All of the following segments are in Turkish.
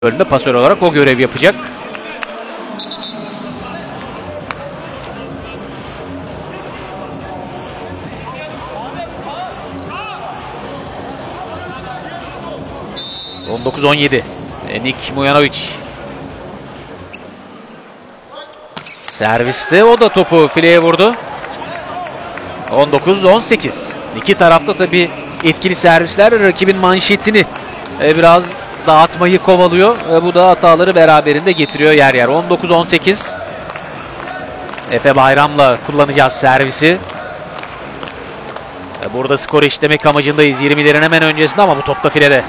bölümde pasör olarak o görev yapacak. ...19-17... Enik Mujanovic. Serviste o da topu fileye vurdu. 19-18... İki tarafta tabii etkili servisler rakibin manşetini biraz dağıtmayı kovalıyor. Bu da hataları beraberinde getiriyor yer yer. 19-18... Efe Bayram'la kullanacağız servisi. Burada skor eşitlemek amacındayız 20'lerin hemen öncesinde ama bu top da filede.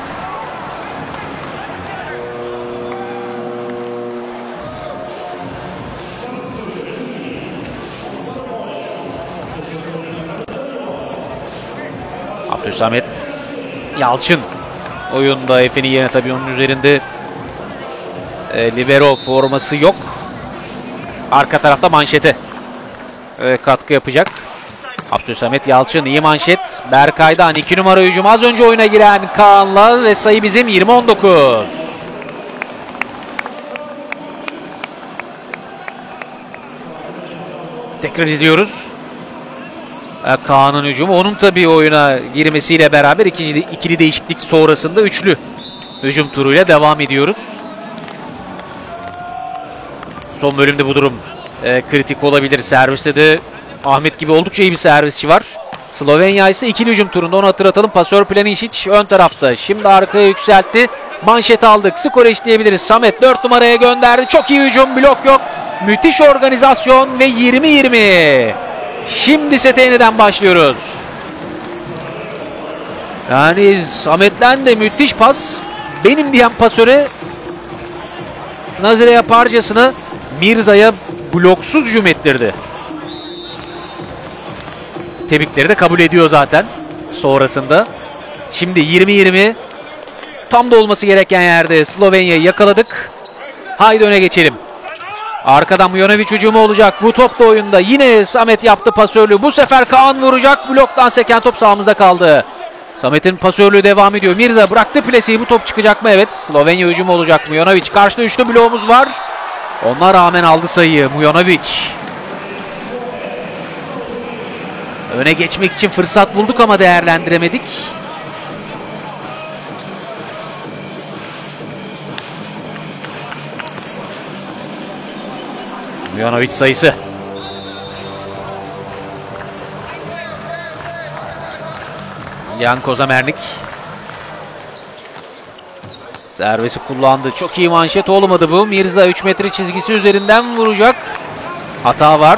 Abdülsamet Yalçın oyunda. Efe'nin yerine tabii onun üzerinde libero forması yok. Arka tarafta manşete katkı yapacak. Abdülsamet Yalçın, iyi manşet. Berkay'dan 2 numara hücum. Az önce oyuna giren Kaan'la ve sayı bizim 20-19. Tekrar izliyoruz. Kaan'ın hücumu. Onun tabii oyuna girmesiyle beraber ikili değişiklik sonrasında üçlü hücum turuyla devam ediyoruz. Son bölümde bu durum kritik olabilir. Serviste de Ahmet gibi oldukça iyi bir servisçi var. Slovenya ise ikili hücum turunda, onu hatırlatalım. Pasör Planisic ön tarafta. Şimdi arkaya yükseltti. Manşet aldık. Skor eşitleyebiliriz. Samet 4 numaraya gönderdi. Çok iyi hücum. Blok yok. Müthiş organizasyon ve 20-20. Şimdi sete yeniden başlıyoruz. Yani Samet'ten de müthiş pas. Benim diyen pasöre nazire yaparcasına Mirza'ya bloksuz hücum ettirdi. Tebrikleri de kabul ediyor zaten sonrasında. Şimdi 20-20 tam da olması gereken yerde Slovenya'yı yakaladık. Haydi öne geçelim. Arkadan Mujanovic hücumu olacak. Bu top da oyunda. Yine Samet yaptı pasörlüğü. Bu sefer Kaan vuracak. Bloktan seken top sahamızda kaldı. Samet'in pasörlüğü devam ediyor. Mirza bıraktı plesiyi. Bu top çıkacak mı? Evet. Slovenya hücumu olacak. Mujanovic. Karşıda üçlü bloğumuz var. Ona rağmen aldı sayıyı Mujanovic. Öne geçmek için fırsat bulduk ama değerlendiremedik. Mujanovic sayısı. Jan Kozamernik. Servisi kullandı. Çok iyi manşet olmadı bu. Mirza 3 metre çizgisi üzerinden vuracak. Hata var.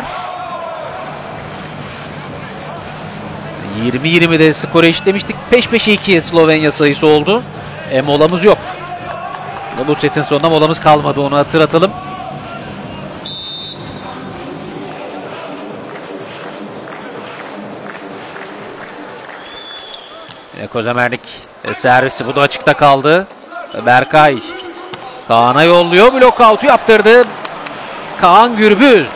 20-20'de skoru eşitlemiştik. Peş peşe 2 Slovenya sayısı oldu. Molamız yok. Bu setin sonunda molamız kalmadı. Onu hatırlatalım. Kozamernik servisi. Bu da açıkta kaldı. Berkay Kaan'a yolluyor. Blok out'u yaptırdı. Kaan Gürbüz.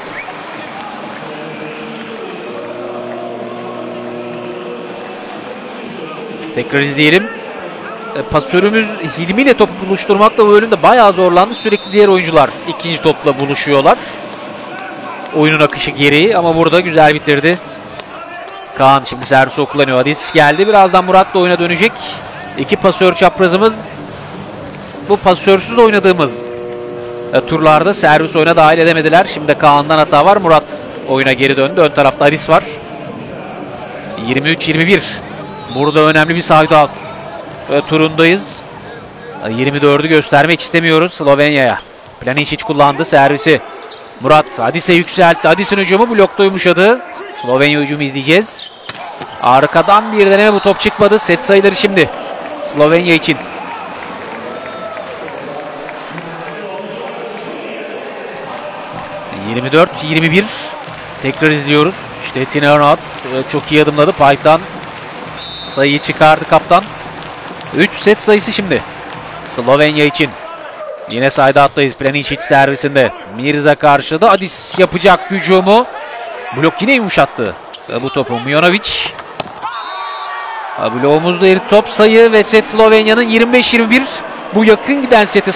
Tekrar izleyelim. Pasörümüz Hilmi ile topu buluşturmakta bu bölümde bayağı zorlandı. Sürekli diğer oyuncular ikinci topla buluşuyorlar. Oyunun akışı gereği ama burada güzel bitirdi. Kaan şimdi servisi kullanıyor. Adis geldi. Birazdan Murat da oyuna dönecek. İki pasör çaprazımız. Bu pasörsüz oynadığımız turlarda servis oyuna dahil edemediler. Şimdi Kaan'dan hata var. Murat oyuna geri döndü. Ön tarafta Adis var. 23-21. Burada önemli bir side out turundayız. 24'ü göstermek istemiyoruz Slovenya'ya. Planisic kullandı servisi. Murat Adis'e yükseltti. Adis'in hücumu blokta yumuşadı. Slovenya hücumu izleyeceğiz. Arkadan bir deneme, bu top çıkmadı. Set sayıları şimdi Slovenya için. ...24-21... Tekrar izliyoruz. İşte Tina Örnat çok iyi adımladı. Pipe'dan sayıyı çıkardı kaptan. 3 set sayısı şimdi Slovenya için. Yine side out'tayız. Planisic servisinde. Mirza karşıda. Adis yapacak hücumu. Blok yine yumuşattı bu topu. Mujanovic. Bloğumuzda erit top sayı ve set Slovenya'nın 25-21. bu yakın giden seti